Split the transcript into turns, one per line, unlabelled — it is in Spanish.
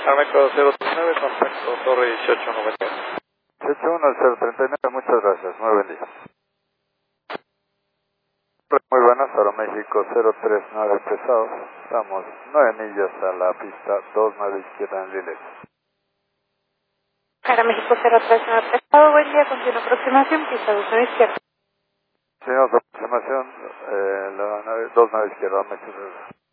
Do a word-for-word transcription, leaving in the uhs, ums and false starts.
Aeroméxico cero treinta y nueve, contacto Torre dieciocho noventa.
dieciocho uno cero treinta y nueve, muchas gracias, muy buen día. Muy buenas, Aeroméxico cero treinta y nueve pesados, estamos nueve millas a la pista dos nueve izquierda en Lille.
Aeroméxico cero treinta y nueve pesado, buen día, continua aproximación, pista dos nueve izquierda.
Señor, aproximación, eh, la nave, dos nueve izquierda, muchas gracias.